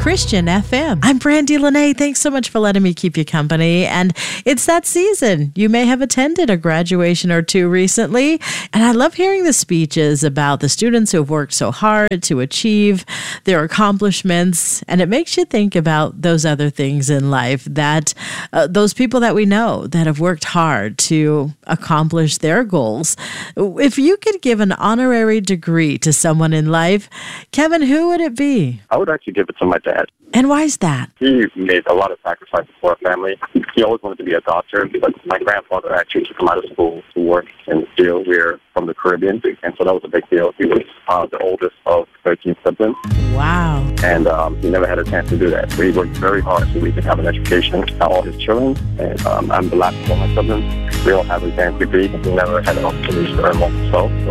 Christian FM. I'm Brandy Lene. Thanks so much for letting me keep you company. And it's that season. You may have attended a graduation or two recently. And I love hearing the speeches about the students who have worked so hard to achieve their accomplishments. And it makes you think about those other things in life, that those people that we know that have worked hard to accomplish their goals. If you could give an honorary degree to someone in life, Kevin, who would it be? I would actually give it to my dad. And why is that? He made a lot of sacrifices for our family. He always wanted to be a doctor, but my grandfather actually took him out of school to work in the field. We're from the Caribbean, and so that was a big deal. He was the oldest of 13 siblings. Wow. And he never had a chance to do that. So he worked very hard so we could have an education for all his children. And I'm the last of all my siblings. We all have advanced degrees. We never had an opportunity to earn one. So